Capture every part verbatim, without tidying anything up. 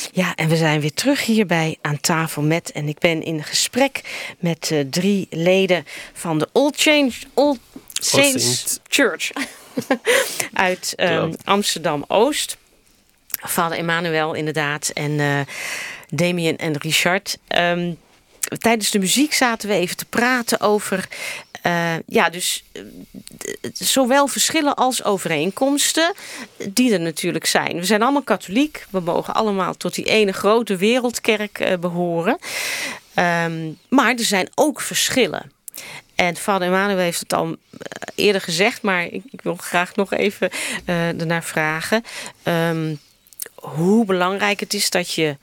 Ja, en we zijn weer terug hierbij aan tafel met... en ik ben in gesprek met uh, drie leden van de All, Change, All Saints, Saints Church uit um, Amsterdam-Oost. Vader Emmanuel inderdaad en uh, Damien en Richard. Um, tijdens de muziek zaten we even te praten over... Uh, ja, dus uh, zowel verschillen als overeenkomsten die er natuurlijk zijn. We zijn allemaal katholiek. We mogen allemaal tot die ene grote wereldkerk uh, behoren. Um, maar er zijn ook verschillen. En vader Emmanuel heeft het al uh, eerder gezegd, maar ik, ik wil graag nog even uh, ernaar vragen. Um, hoe belangrijk het is dat je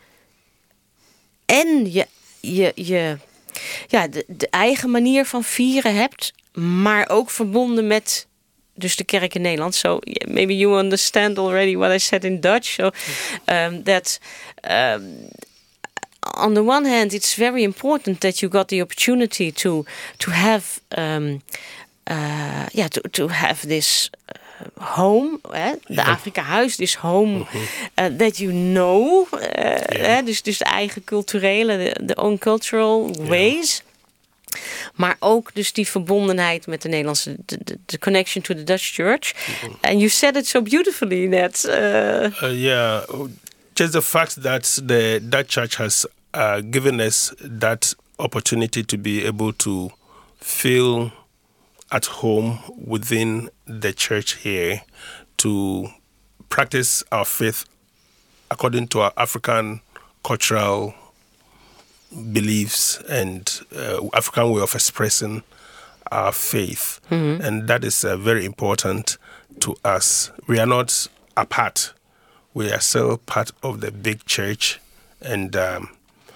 en je... je, je Ja, de, de eigen manier van vieren hebt, maar ook verbonden met dus de kerk in Nederland. So maybe you understand already what I said in Dutch. So um, that um, on the one hand, it's very important that you got the opportunity to to have um, uh, yeah to to have this. Home, hè? De ja. Afrika Huis, dus home mm-hmm. uh, that you know, uh, yeah. hè? Dus, dus de eigen culturele, de own cultural ways. Yeah. Maar ook dus die verbondenheid met de Nederlandse, de connection to the Dutch Church. Mm-hmm. And you said it so beautifully, Ned. Uh, uh, yeah, just the fact that the Dutch Church has uh, given us that opportunity to be able to feel at home within the church here, to practice our faith according to our African cultural beliefs and uh, African way of expressing our faith. Mm-hmm. And that is uh, very important to us. We are not apart. We are still part of the big church. And um,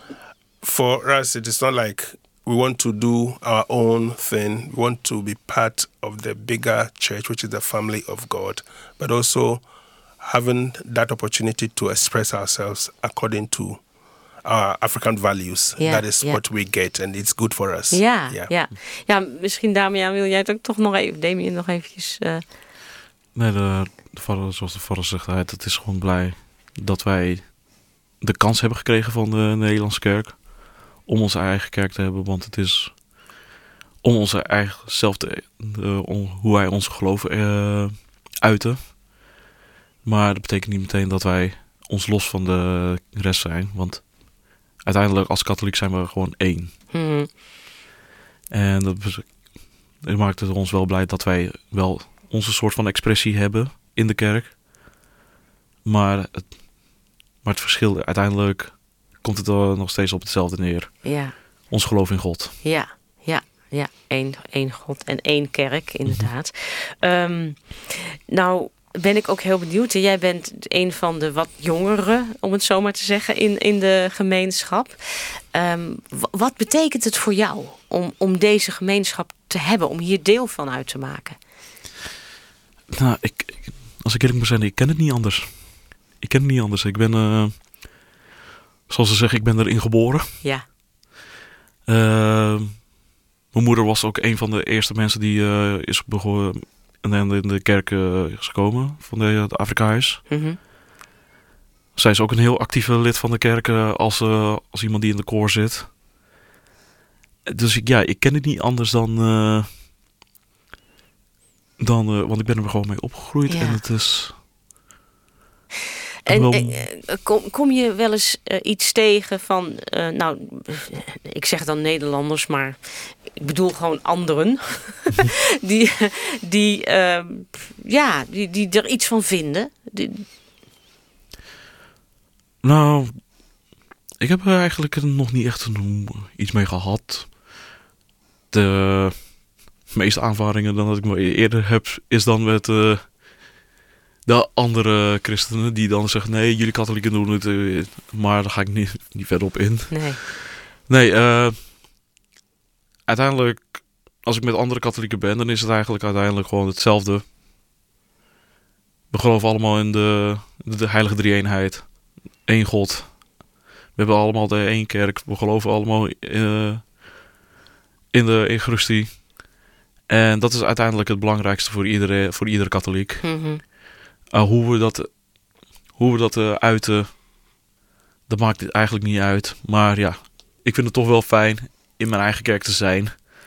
for us, it is not like we want to do our own thing. We want to be part of the bigger church, which is the family of God, but also having that opportunity to express ourselves according to our African values. Yeah, that is yeah. what we get, and it's good for us. Ja, ja. ja. ja misschien Damian, wil jij het ook toch nog even, Damien, nog eventjes... Uh... Nee, de, de vader, zoals de vader zegt, het is gewoon blij dat wij de kans hebben gekregen van de Nederlandse kerk om onze eigen kerk te hebben, want het is om onze eigen zelf te, de, om, hoe wij ons geloof uh, uiten. Maar dat betekent niet meteen dat wij ons los van de rest zijn, want uiteindelijk als katholiek zijn we gewoon één. Hmm. En dat, dat maakt het ons wel blij dat wij wel onze soort van expressie hebben in de kerk. Maar het, maar het verschil uiteindelijk komt het er nog steeds op hetzelfde neer. Ja. Ons geloof in God. Ja, ja, ja. Eén, één God en één kerk, inderdaad. Mm-hmm. Um, nou ben ik ook heel benieuwd. Jij bent een van de wat jongeren, om het zo maar te zeggen, in, in de gemeenschap. Um, w- wat betekent het voor jou om, om deze gemeenschap te hebben, om hier deel van uit te maken? Nou, ik, ik, als ik eerlijk moet zijn, ik ken het niet anders. Ik ken het niet anders. Ik ben, uh, zoals ze zeggen, ik ben erin geboren. Ja. Uh, mijn moeder was ook een van de eerste mensen die uh, is begonnen in de, in de kerk uh, is gekomen van de, de Afrika Huis. Mm-hmm. Zij is ook een heel actieve lid van de kerk uh, als, uh, als iemand die in de koor zit. Dus ik, ja, ik ken het niet anders dan, uh, dan uh, want ik ben er gewoon mee opgegroeid. Ja. En het is... En uh, kom, kom je wel eens uh, iets tegen van, uh, nou, ik zeg dan Nederlanders, maar ik bedoel gewoon anderen, die, die, uh, ja, die, die er iets van vinden? Die... Nou, ik heb er eigenlijk nog niet echt iets mee gehad. De meeste aanvaringen dan dat ik me eerder heb, is dan met... Uh, De andere christenen die dan zeggen... nee, jullie katholieken doen het... Uh, maar daar ga ik niet, niet verder op in. Nee. Nee, uh, uiteindelijk... als ik met andere katholieken ben... dan is het eigenlijk uiteindelijk gewoon hetzelfde. We geloven allemaal in de, de heilige drie-eenheid. Eén God. We hebben allemaal de één kerk. We geloven allemaal uh, in de Eucharistie. En dat is uiteindelijk het belangrijkste voor iedere, voor iedere katholiek. Mm-hmm. Uh, hoe we dat, hoe we dat uh, uiten, dat maakt het eigenlijk niet uit. Maar ja, ik vind het toch wel fijn in mijn eigen kerk te zijn.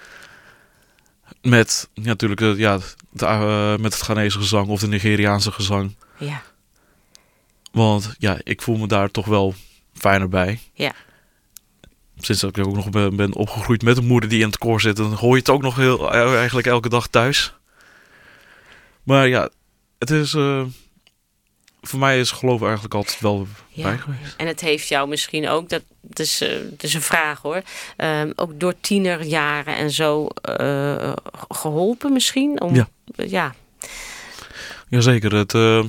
Met ja, natuurlijk uh, ja, de, uh, met het Ghanese gezang of de Nigeriaanse gezang. Ja. Want ja, ik voel me daar toch wel fijner bij. Ja. Sinds dat ik ook nog ben, ben opgegroeid met een moeder die in het koor zit, dan hoor je het ook nog heel, eigenlijk elke dag thuis. Maar ja, het is... Uh, voor mij is geloof eigenlijk altijd wel ja. bij geweest. En het heeft jou misschien ook, dat, dat, is, uh, dat is een vraag hoor, um, ook door tienerjaren en zo uh, geholpen misschien? Om, ja. ja. Jazeker. Het, uh,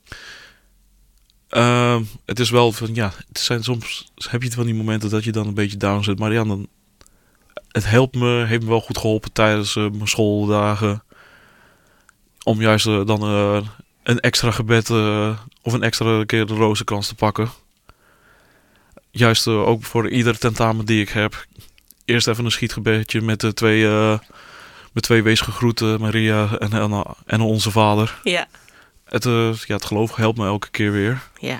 uh, het is wel van, ja, het zijn soms heb je het van die momenten dat je dan een beetje down zit. Maar ja, dan, het helpt me, heeft me wel goed geholpen tijdens uh, mijn schooldagen. Om juist uh, dan... Uh, een extra gebed uh, of een extra keer de rozenkrans te pakken. Juist uh, ook voor ieder tentamen die ik heb. Eerst even een schietgebedje met de twee, uh, met twee wees gegroeten, Maria en, en, en onze vader. Ja. Het, uh, ja, het geloof helpt me elke keer weer. Ja.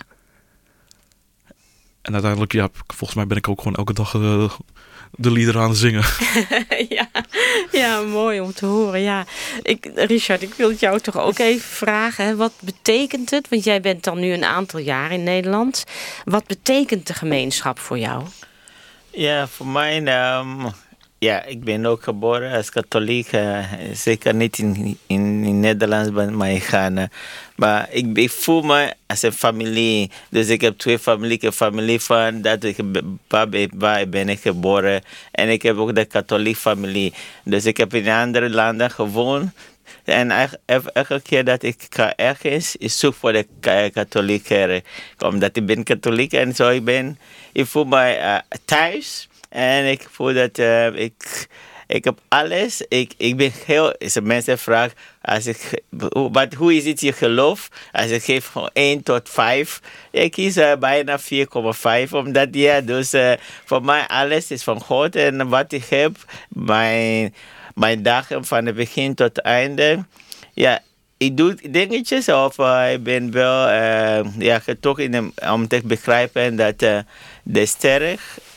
En uiteindelijk, ja, volgens mij ben ik ook gewoon elke dag uh, de liederen aan het zingen. ja. ja, mooi om te horen. Ja. Ik, Richard, ik wil het jou toch ook even vragen. Hè? Wat betekent het? Want jij bent dan nu een aantal jaar in Nederland. Wat betekent de gemeenschap voor jou? Ja, voor mij... Um, ja, ik ben ook geboren als katholiek. Uh, zeker niet in, in, in Nederland, maar in Ghana. Maar ik, ik voel me als een familie. Dus ik heb twee familie. Ik heb familie van dat ik, waar ben ik geboren. En ik heb ook de katholiek familie. Dus ik heb in andere landen gewoond. En elke keer dat ik ga ergens, ik zoek voor de katholieke kerk. Omdat ik ben katholiek en zo ik ben. Ik voel me uh, thuis. En ik voel dat uh, ik, ik heb alles. Ik, ik ben heel... Als mensen vragen, als ik, wat, hoe is het je geloof? Als ik geef van één tot vijf, ik kies uh, bijna vier komma vijf. Omdat ja, dus uh, voor mij alles is van God. En wat ik heb, mijn, mijn dagen van het begin tot het einde. Ja, ik doe dingetjes of uh, ik ben wel uh, ja, getrokken om te begrijpen dat uh, de sterk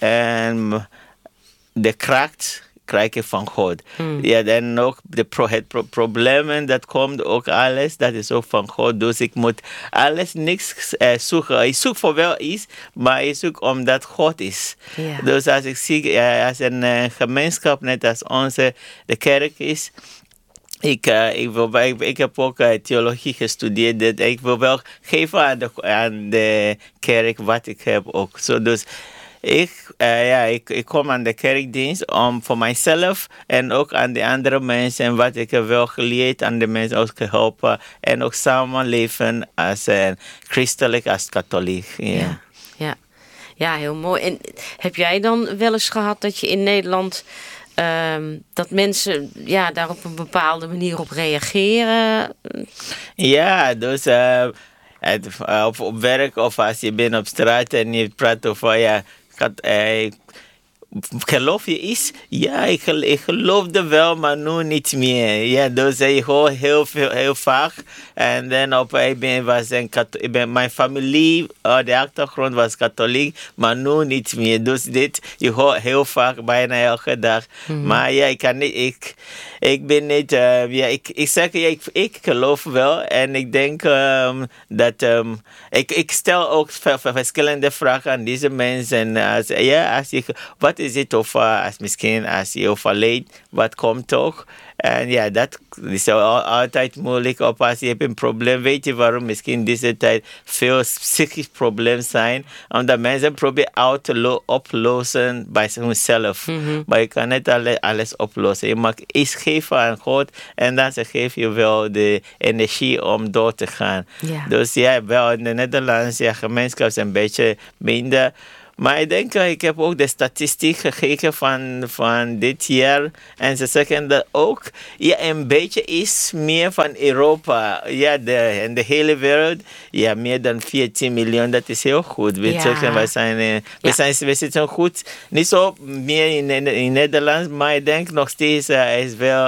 en de kracht krijg ik van God. Hmm. Ja, en ook de pro, het pro, problemen dat komt, ook alles, dat is ook van God. Dus ik moet alles, niks uh, zoeken. Ik zoek voor wel iets, maar ik zoek omdat God is. Yeah. Dus als ik zie, uh, als een uh, gemeenschap, net als onze, de kerk is, Ik, uh, ik, wil, ik, ik heb ook uh, theologie gestudeerd. Dat ik wil wel geven aan de, aan de kerk wat ik heb ook. So, dus ik, uh, ja, ik, ik kom aan de kerkdienst om voor mijzelf en ook aan de andere mensen wat ik heb wel geleerd aan de mensen ook geholpen. En ook samenleven als uh, christelijk, als katholiek. Yeah. Ja, ja. ja, heel mooi. En heb jij dan wel eens gehad dat je in Nederland... Um, dat mensen ja, daar op een bepaalde manier op reageren? Ja, dus uh, het, uh, op, op werk of als je bent op straat en je praat over... Ja, gaat, uh, geloof je iets? Ja, ik, gel- ik geloofde wel, maar nu niet meer. Ja, dus ik hoor heel veel, heel vaak. En dan op ik ben, was een ik ben, mijn familie, uh, de achtergrond was katholiek, maar nu niet meer. Dus dit, je hoort heel vaak, bijna elke dag. Mm-hmm. Maar ja, ik kan niet, ik, ik ben niet, uh, ja, ik, ik zeg, ja, ik, ik geloof wel. En ik denk um, dat, um, ik, ik stel ook verschillende vragen aan deze mensen. Als, ja, als je, wat is het of uh, als misschien als je overleed, wat komt toch? En ja, dat is altijd moeilijk. Of als je hebt een probleem, weet je waarom misschien deze tijd veel psychisch problemen zijn? Omdat mensen proberen uit te lo- oplossen bij zichzelf. Mm-hmm. Maar je kan niet alles, alles oplossen. Je mag iets geven aan God en dan geef je wel de energie om door te gaan. Yeah. Dus ja, wel in de Nederlandse ja, gemeenschap is een beetje minder. Maar ik denk, ik heb ook de statistiek gekeken van, van dit jaar. En ze zeggen dat ook ja, een beetje is meer van Europa. Ja, de, in de hele wereld. Ja, meer dan veertien miljoen. Dat is heel goed. We, ja. zeggen, we, zijn, we, ja. zijn, we zitten goed. Niet zo meer in, in, in Nederland. Maar ik denk nog steeds uh, is wel...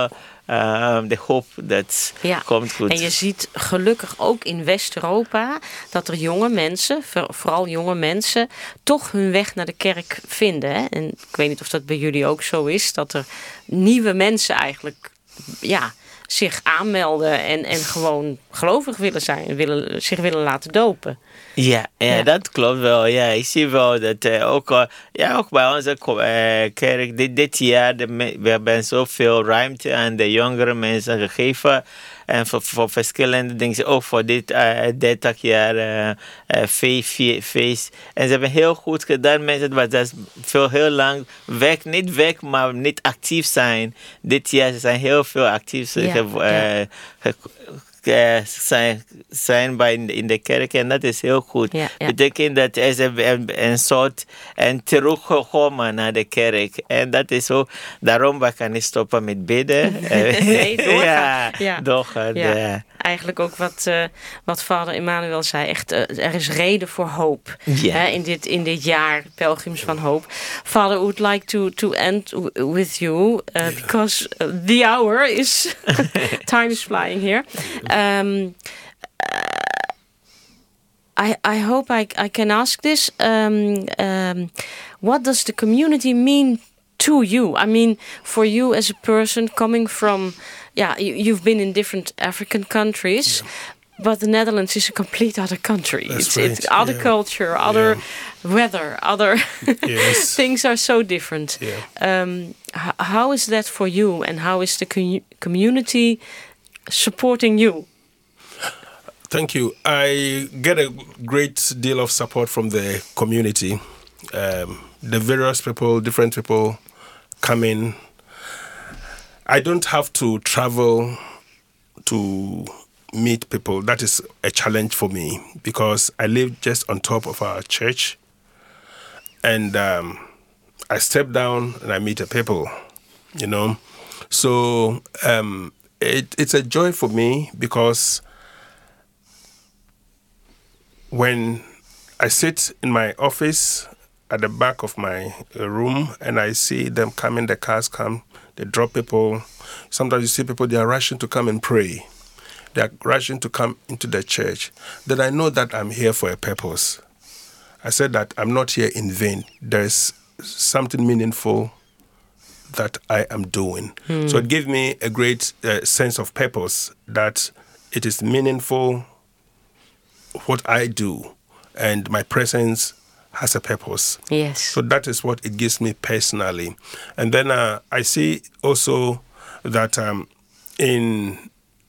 uh, de hoop dat ja. komt goed. En je ziet gelukkig ook in West-Europa dat er jonge mensen, vooral jonge mensen, toch hun weg naar de kerk vinden. Hè? En ik weet niet of dat bij jullie ook zo is, dat er nieuwe mensen eigenlijk ja, zich aanmelden en, en gewoon gelovig willen zijn, willen, zich willen laten dopen. Ja, ja, ja, dat klopt wel. Ja, ik zie wel dat uh, ook, uh, ja, ook bij onze uh, kerk dit, dit jaar, de, we hebben zoveel ruimte aan de jongere mensen gegeven. En voor, voor verschillende dingen, ook voor dit uh, dertig jaar uh, uh, feest, feest. En ze hebben heel goed gedaan. Mensen was dat veel heel lang weg, niet weg, maar niet actief zijn. Dit jaar ze zijn heel veel actief ja, ge, uh, ja. ge, Uh, zijn, zijn bij in de, in de kerk en dat is heel goed. Ja, ja. Betekent dat er is een, een, een soort en teruggekomen naar de kerk en dat is zo. Daarom we kan niet stoppen met bidden. nee, doorgaan. ja, ja, doorgaan. Ja. Ja. Eigenlijk ook wat, uh, wat vader Emmanuel zei. Echt, uh, er is reden voor hoop yeah. hè, in, dit, in dit jaar Pelgrims van Hoop. Father, I would like to, to end w- with you uh, yeah. because uh, the hour is time is flying here. Um, uh, I I hope I I can ask this. Um, um, what does the community mean to you? I mean, for you as a person coming from, yeah, you, you've been in different African countries, yeah. but the Netherlands is a complete other country. That's it's right. it's other yeah. culture, other yeah. weather, other yes. things are so different. Yeah. Um, h- how is that for you, and how is the com- community supporting you? Thank you. I get a great deal of support from the community. Um, the various people, different people come in. I don't have to travel to meet people. That is a challenge for me because I live just on top of our church. And um, I step down and I meet the people, you know. So um, it, it's a joy for me because when I sit in my office at the back of my room and I see them coming, the cars come, they drop people. Sometimes you see people, they are rushing to come and pray. They are rushing to come into the church. Then I know that I'm here for a purpose. I said that I'm not here in vain. There's something meaningful that I am doing. Hmm. So it gave me a great uh, sense of purpose, that it is meaningful what I do, and my presence has a purpose. Yes. So that is what it gives me personally. And then uh, I see also that um, in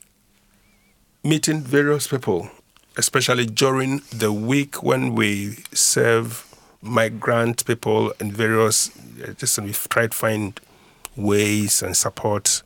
meeting various people, especially during the week when we serve migrant people in various, just we try to find ways and support.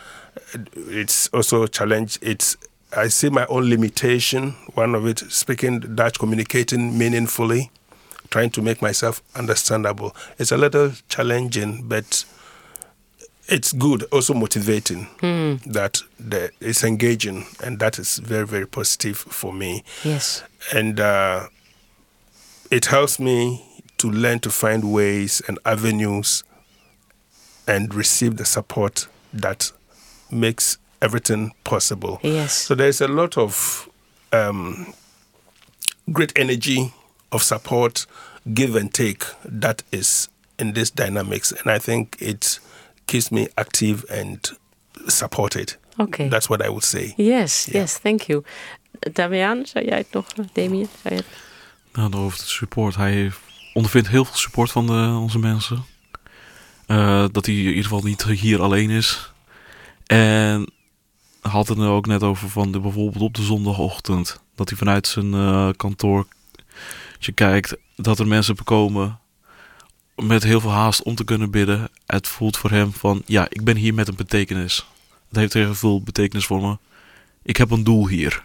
It's also a challenge. It's I see my own limitation. One of it, speaking Dutch, communicating meaningfully, trying to make myself understandable. It's a little challenging, but it's good, also motivating. Mm. That the, it's engaging, and that is very, very positive for me. Yes. And uh, it helps me to learn to find ways and avenues and receive the support that makes everything possible. Yes. So there's a lot of um, great energy of support, give and take, that is in this dynamics. And I think it keeps me active and supported. Okay. That's what I would say. Yes, yeah. yes, thank you. Damian, zou jij het nog, Damien? Zou je het? Nou, over het support. Hij ondervindt heel veel support van de, onze mensen. Uh, dat hij in ieder geval niet hier alleen is. En had het er ook net over van de, bijvoorbeeld op de zondagochtend, dat hij vanuit zijn uh, kantoortje kijkt, dat er mensen komen met heel veel haast om te kunnen bidden. Het voelt voor hem van, ja, ik ben hier met een betekenis. Het heeft heel veel betekenis voor me. Ik heb een doel hier.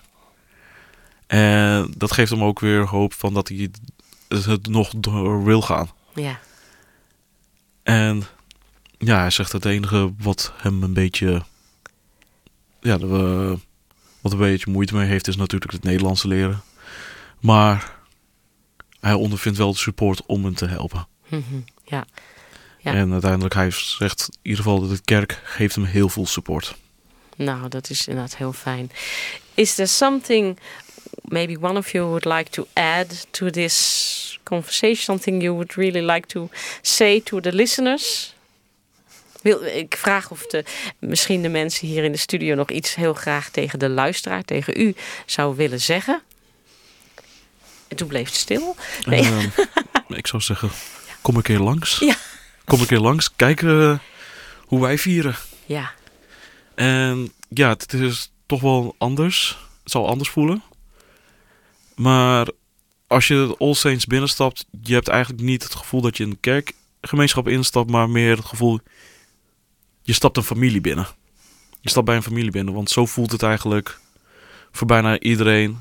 En dat geeft hem ook weer hoop van dat hij het nog door wil gaan. Ja. En ja, hij zegt het enige wat hem een beetje, ja, de, wat een beetje moeite mee heeft, is natuurlijk het Nederlands leren. Maar hij ondervindt wel de support om hem te helpen. Mm-hmm. Ja. Ja. En uiteindelijk, hij zegt in ieder geval dat de kerk geeft hem heel veel support. Nou, dat is inderdaad heel fijn. Is there something, maybe one of you would like to add to this conversation? Something you would really like to say to the listeners? Wil, ik vraag of de, misschien de mensen hier in de studio nog iets heel graag tegen de luisteraar, tegen u, zou willen zeggen. En toen bleef het stil. Nee. Uh, ik zou zeggen, kom een keer langs. Ja. Kom een keer langs, kijk uh, hoe wij vieren. Ja. En ja, het is toch wel anders. Het zal anders voelen. Maar als je de All Saints binnenstapt, je hebt eigenlijk niet het gevoel dat je in de kerkgemeenschap instapt, maar meer het gevoel, je stapt een familie binnen. Je stapt bij een familie binnen, want zo voelt het eigenlijk voor bijna iedereen.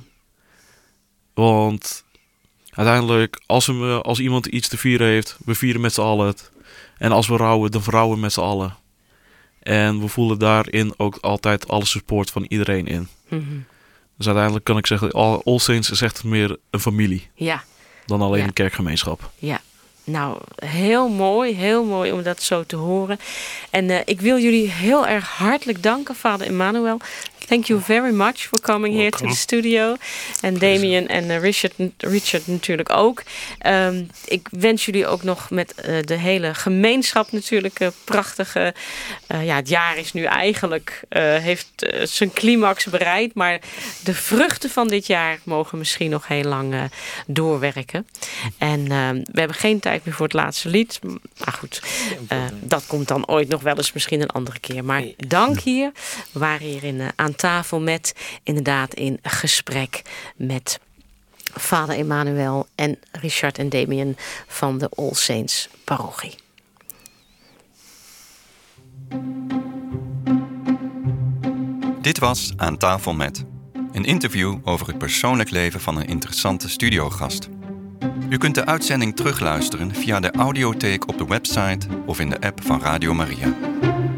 Want uiteindelijk, als, we, als iemand iets te vieren heeft, we vieren met z'n allen het. En als we rouwen, dan rouwen we met z'n allen. En we voelen daarin ook altijd alle support van iedereen in. Mm-hmm. Dus uiteindelijk kan ik zeggen, All Saints is echt meer een familie. Ja. Dan alleen Ja. een kerkgemeenschap. Ja. Nou, heel mooi, heel mooi om dat zo te horen. En uh, ik wil jullie heel erg hartelijk danken, Vader Emmanuel. Thank you very much for coming here to the studio. En Damien en uh, Richard, Richard natuurlijk ook. Um, ik wens jullie ook nog met uh, de hele gemeenschap natuurlijk uh, prachtige... Uh, ja, het jaar is nu eigenlijk, uh, heeft uh, zijn climax bereikt. Maar de vruchten van dit jaar mogen misschien nog heel lang uh, doorwerken. En uh, we hebben geen tijd meer voor het laatste lied. Maar goed, uh, dat komt dan ooit nog wel eens misschien een andere keer. Maar dank hier. We waren hier in, uh, aan tafel met, inderdaad in gesprek met Vader Emmanuel en Richard en Damien van de All Saints parochie. Dit was Aan tafel met. Een interview over het persoonlijk leven van een interessante studiogast. U kunt de uitzending terugluisteren via de audiotheek op de website of in de app van Radio Maria.